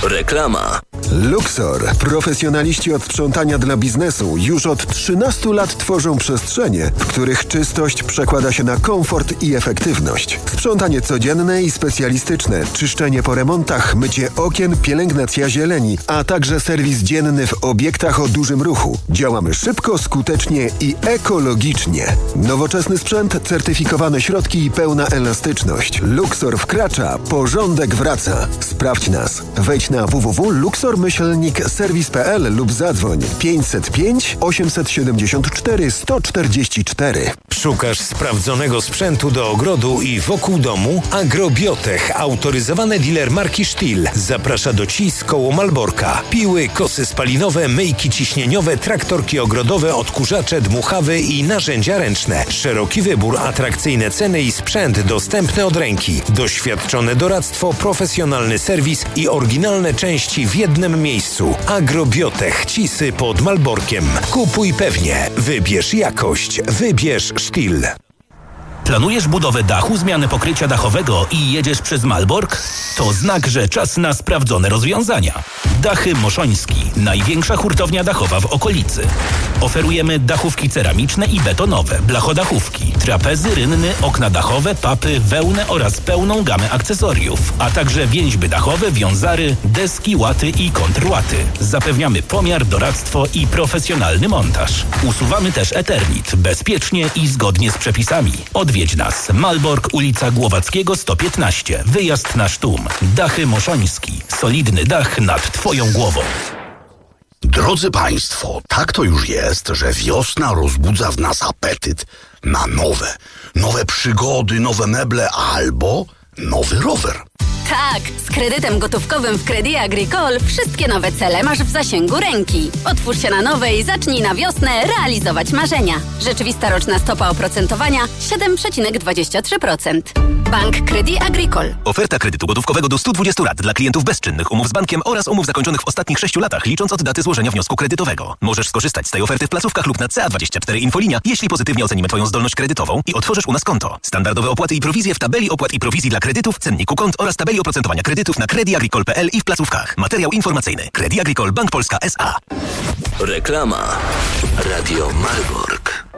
Reklama. Luxor. Profesjonaliści od sprzątania dla biznesu już od 13 lat tworzą przestrzenie, w których czystość przekłada się na komfort i efektywność. Sprzątanie codzienne i specjalistyczne, czyszczenie po remontach, mycie okien, pielęgnacja zieleni, a także serwis dzienny w obiektach o dużym ruchu. Działamy szybko, skutecznie i ekologicznie. Nowoczesny sprzęt, certyfikowane środki i pełna elastyczność. Luxor wkracza, porządek wraca. Sprawdź nas. Wejdź na www.luxor-serwis.pl lub zadzwoń 505 874 144. Szukasz sprawdzonego sprzętu do ogrodu i wokół domu? Agrobiotech, autoryzowany dealer marki Stihl, zaprasza do CIS koło Malborka. Piły, kosy spalinowe, myjki ciśnieniowe, traktorki ogrodowe, odkurzacze, dmuchawy i narzędzia ręczne. Szeroki wybór, atrakcyjne ceny i sprzęt dostępny od ręki. Doświadczone doradztwo, profesjonalny serwis i oryginalne części w jednym miejscu. Agrobiotech, CISy pod Malborkiem. Kupuj pewnie. Wybierz jakość. Wybierz Stihl. Planujesz budowę dachu, zmianę pokrycia dachowego i jedziesz przez Malbork? To znak, że czas na sprawdzone rozwiązania. Dachy Moszoński. Największa hurtownia dachowa w okolicy. Oferujemy dachówki ceramiczne i betonowe, blachodachówki, trapezy, rynny, okna dachowe, papy, wełnę oraz pełną gamę akcesoriów, a także więźby dachowe, wiązary, deski, łaty i kontrłaty. Zapewniamy pomiar, doradztwo i profesjonalny montaż. Usuwamy też eternit, bezpiecznie i zgodnie z przepisami. Odwiedź nas. Malbork, ulica Głowackiego 115. Wyjazd na Sztum. Dachy Moszoński. Solidny dach nad Twoją głową. Drodzy Państwo, tak to już jest, że wiosna rozbudza w nas apetyt na nowe przygody, nowe meble albo nowy rower. Tak, z kredytem gotówkowym w Crédit Agricole wszystkie nowe cele masz w zasięgu ręki. Otwórz się na nowe i zacznij na wiosnę realizować marzenia. Rzeczywista roczna stopa oprocentowania 7,23%. Bank Crédit Agricole. Oferta kredytu gotówkowego do 120 lat dla klientów bezczynnych, umów z bankiem oraz umów zakończonych w ostatnich 6 latach, licząc od daty złożenia wniosku kredytowego. Możesz skorzystać z tej oferty w placówkach lub na CA24 Infolinia, jeśli pozytywnie ocenimy Twoją zdolność kredytową i otworzysz u nas konto. Standardowe opłaty i prowizje w tabeli opłat i prowizji dla kredytów, cenniku kont oraz tabeli oprocentowania kredytów na crediagricole.pl i w placówkach. Materiał informacyjny. Crédit Agricole Bank Polska S.A. Reklama. Radio Malbork.